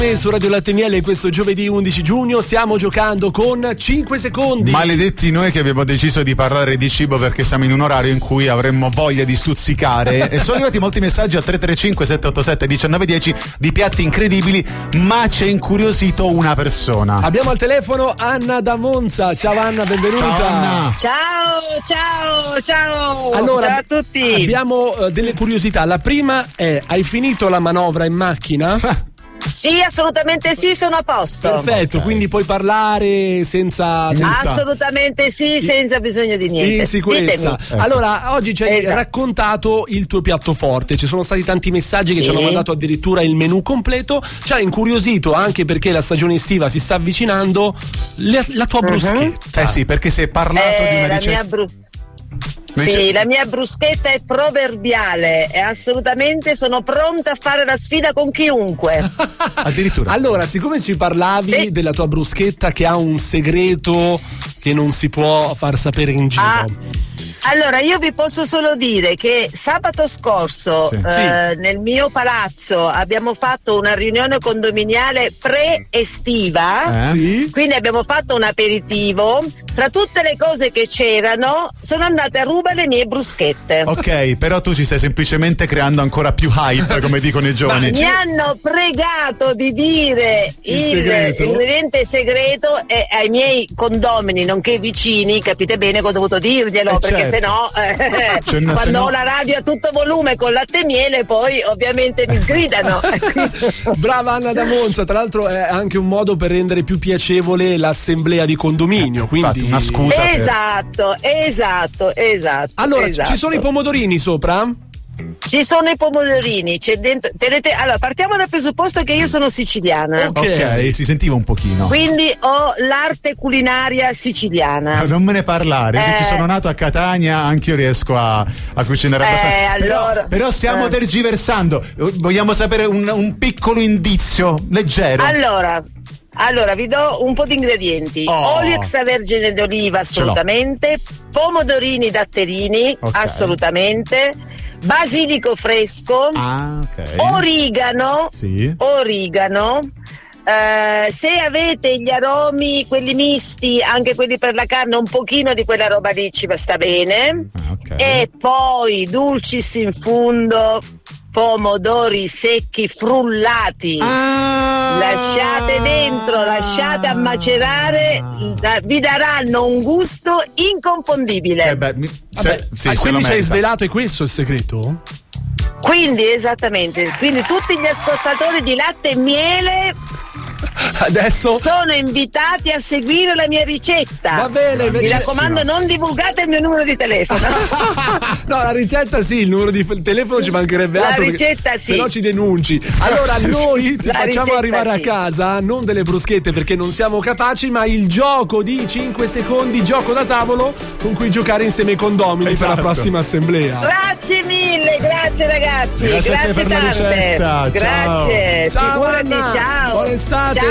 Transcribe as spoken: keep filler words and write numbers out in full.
Su Radio Latte Miele questo giovedì undici giugno stiamo giocando con cinque secondi. Maledetti noi che abbiamo deciso di parlare di cibo perché siamo in un orario in cui avremmo voglia di stuzzicare e sono arrivati molti messaggi al tre tre cinque sette otto sette uno nove uno zero di piatti incredibili, ma c'è incuriosito una persona. Abbiamo al telefono Anna da Monza. Ciao Anna, benvenuta. Ciao Anna. Ciao, ciao, ciao. Allora, ciao a tutti. Abbiamo uh, delle curiosità. La prima è: hai finito la manovra in macchina? Sì, assolutamente sì, sono a posto. Perfetto, okay. Quindi puoi parlare senza, senza... Assolutamente sì, senza bisogno di niente. In sicurezza. Ecco. Allora, oggi ci hai esatto. raccontato il tuo piatto forte. Ci sono stati tanti messaggi sì. che ci hanno mandato addirittura il menù completo. Ci ha incuriosito anche perché la stagione estiva si sta avvicinando. La, la tua uh-huh. bruschetta. Eh sì, perché si è parlato eh, di una la ricetta. Mia bru- Sì, la mia bruschetta è proverbiale e assolutamente sono pronta a fare la sfida con chiunque. Addirittura. Allora, siccome ci parlavi sì. della tua bruschetta che ha un segreto che non si può far sapere in giro. Ah. Allora, io vi posso solo dire che sabato scorso sì. Eh, sì. nel mio palazzo abbiamo fatto una riunione condominiale pre-estiva, eh? sì. quindi abbiamo fatto un aperitivo. Tra tutte le cose che c'erano sono andate a ruba le mie bruschette. Ok, però tu ci stai semplicemente creando ancora più hype, come dicono i giovani. Mi hanno pregato di dire il, il segreto. ingrediente segreto e ai miei condomini, nonché vicini, capite bene che ho dovuto dirglielo, eh perché certo. se no eh, cioè, no, quando se no... ho la radio a tutto volume con latte e miele poi ovviamente mi sgridano. Brava Anna da Monza, tra l'altro è anche un modo per rendere più piacevole l'assemblea di condominio, quindi infatti, una scusa esatto, per... esatto, esatto. Allora, esatto. ci sono i pomodorini sopra? Ci sono i pomodorini, c'è dentro. Tenete, allora, partiamo dal presupposto che io sono siciliana. Ok, okay, si sentiva un pochino. Quindi ho l'arte culinaria siciliana. Non me ne parlare, eh, io ci sono nato a Catania, anch'io riesco a, a cucinare abbastanza. Eh, allora, però, però stiamo eh. tergiversando. Vogliamo sapere un, un piccolo indizio leggero. Allora. Allora, vi do un po' di ingredienti. Oh. Olio extravergine d'oliva, assolutamente. Pomodorini datterini, okay. assolutamente. Basilico fresco. Ah, ok. Origano. Sì. Origano. Uh, se avete gli aromi, quelli misti, anche quelli per la carne, un pochino di quella roba lì ci sta bene. Ah, okay. E poi dulcis in fundo, pomodori secchi frullati. Ah. Lasciate dentro, lasciate a macerare, vi daranno un gusto inconfondibile. Eh beh, mi... Vabbè, se, sì, ah, se quindi ci hai merita. svelato, è questo il segreto? Quindi esattamente, quindi tutti gli ascoltatori di Latte e Miele adesso sono invitati a seguire la mia ricetta. Va bene, mi raccomando, non divulgate il mio numero di telefono. No, la ricetta sì, il numero di telefono ci mancherebbe la altro. La ricetta sì. Se no ci denunci. Allora noi ti la facciamo arrivare sì. a casa non delle bruschette perché non siamo capaci, ma il gioco di cinque secondi, gioco da tavolo con cui giocare insieme ai condomini esatto. per la prossima assemblea. Grazie mille, grazie ragazzi. Grazie, grazie a te per tante. la ricetta. Grazie. Ciao. Figurati, Ciao. ciao. Buona estate. Ciao.